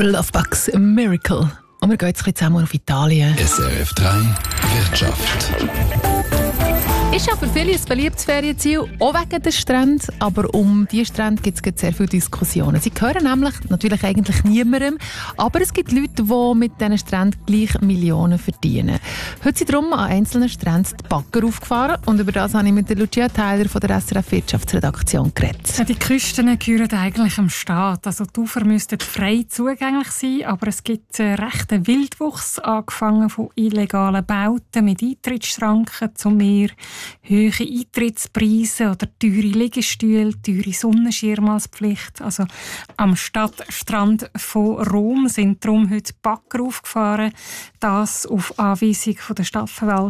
Lovebugs, a Miracle. Und wir gehen jetzt ein bisschen zusammen auf Italien. SRF 3 Wirtschaft. Ist ja für viele ein beliebtes Ferienziel, auch wegen der Strände. Aber um diese Strände gibt es sehr viele Diskussionen. Sie gehören nämlich natürlich eigentlich niemandem. Aber es gibt Leute, die mit diesen Stränden gleich Millionen verdienen. Heute sind darum an einzelnen Stränden die Bagger aufgefahren. Und über das habe ich mit der Lucia Tyler von der SRF Wirtschaftsredaktion geredet. Ja, die Küsten gehören eigentlich am Staat. Also die Ufer müssten frei zugänglich sein. Aber es gibt einen rechten Wildwuchs, angefangen von illegalen Bauten mit Eintrittsschranken zum Meer, hohe Eintrittspreise oder teure Liegestühle, teure Sonnenschirme als Pflicht. Also am Stadtstrand von Rom sind darum heute Bagger aufgefahren. Das auf Anweisung von der Stadtverwaltung.